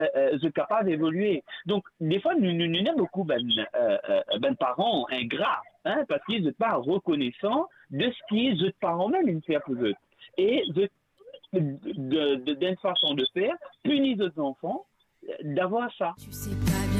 sont capables d'évoluer. Donc, des fois, nous n'avons beaucoup ben parents ingrats, hein, parce qu'ils ne sont pas reconnaissants de ce qu'ils les parents même ils font pour eux. Et d'une façon de faire, punir les enfants d'avoir ça. Tu sais